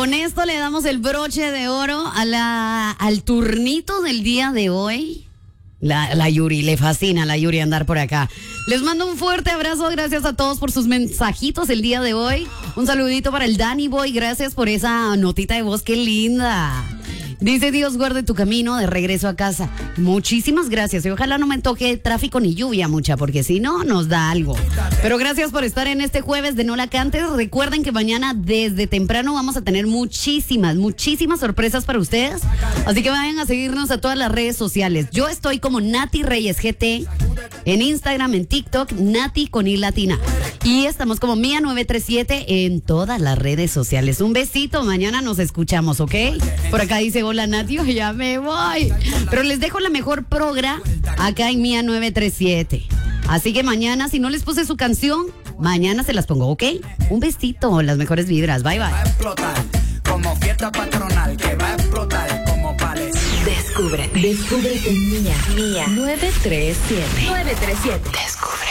Con esto le damos el broche de oro al turnito del día de hoy. La Yuri, le fascina la Yuri andar por acá. Les mando un fuerte abrazo, gracias a todos por sus mensajitos el día de hoy. Un saludito para el Danny Boy, gracias por esa notita de voz, qué linda. Dice: Dios guarde tu camino de regreso a casa. Muchísimas gracias y ojalá no me toque tráfico ni lluvia mucha, porque si no nos da algo. Pero gracias por estar en este jueves de No La Cantes. Recuerden que mañana desde temprano vamos a tener muchísimas sorpresas para ustedes. Así que vayan a seguirnos a todas las redes sociales. Yo estoy como Nati Reyes GT en Instagram, en TikTok, Nati con I latina. Y estamos como Mía 937 en todas las redes sociales. Un besito, mañana nos escuchamos, ¿ok? Por acá dice: hola Nati, ya me voy. Pero les dejo la mejor progra acá en Mía 937. Así que mañana, si no les puse su canción, mañana se las pongo, ¿ok? Un besito, las mejores vibras. Bye, bye. Va a explotar como fiesta patronal que va a explotar como pales. Descubre con Mía 937. Descubre.